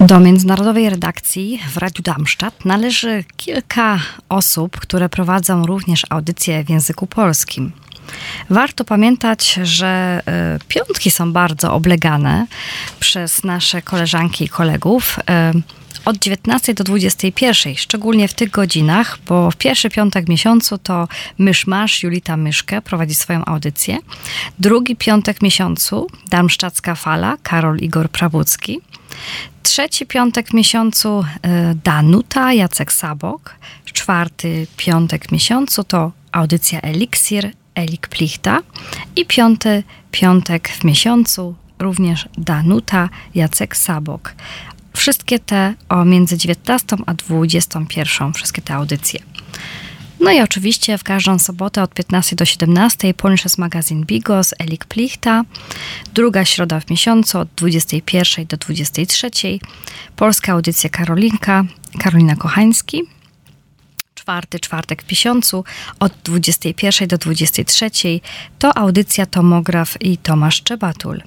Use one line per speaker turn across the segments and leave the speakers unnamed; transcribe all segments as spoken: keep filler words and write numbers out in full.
Do międzynarodowej redakcji w Radiu Darmstadt należy kilka osób, które prowadzą również audycje w języku polskim. Warto pamiętać, że y, piątki są bardzo oblegane przez nasze koleżanki i kolegów y, od dziewiętnastej do dwudziestej pierwszej, szczególnie w tych godzinach, bo w pierwszy piątek w miesiącu to Myszmasz, Julita Myszke prowadzi swoją audycję. Drugi piątek w miesiącu Darmstadtska Fala, Karol Igor Prawucki. Trzeci piątek w miesiącu y, Danuta, Jacek Sabok. Czwarty piątek w miesiącu to audycja Eliksir, Elik Plichta. I piąty piątek w miesiącu również Danuta, Jacek Sabok. Wszystkie te o między dziewiętnastą a dwudziestą pierwszą, wszystkie te audycje. No i oczywiście w każdą sobotę od piętnastej do siedemnastej Polnisches Magazin Bigos, Elik Plichta. Druga środa w miesiącu od dwudziestej pierwszej do dwudziestej trzeciej. Polska audycja Karolinka, Karolina Kochański. Czwarty czwartek w miesiącu od dwudziestej pierwszej do dwudziestej trzeciej to audycja Tomograf i Tomasz Czebatul.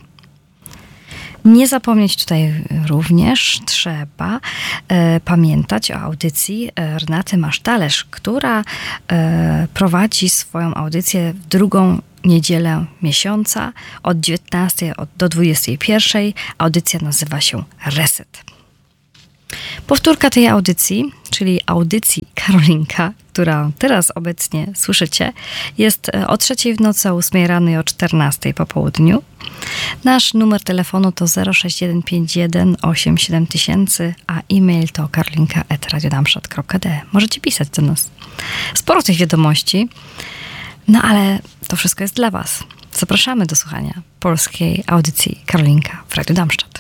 Nie zapomnieć tutaj również trzeba e, pamiętać o audycji Renaty Masztalerz, która e, prowadzi swoją audycję w drugą niedzielę miesiąca od dziewiętnastej do dwudziestej pierwszej. Audycja nazywa się Reset. Powtórka tej audycji, czyli audycji Karolinka, którą teraz obecnie słyszycie, jest o trzeciej w nocy, o ósmej rano i o czternastej po południu. Nasz numer telefonu to zero sześć jeden pięć jeden osiem siedem tysięcy, a e-mail to karolinka at radiodarmstadt kropka d. Możecie pisać do nas. Sporo tych wiadomości, no ale to wszystko jest dla was. Zapraszamy do słuchania polskiej audycji Karolinka w Radiu Darmstadt.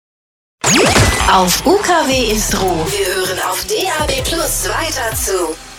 Auf U K W ist Ruhe. Wir hören auf D A B Plus weiter zu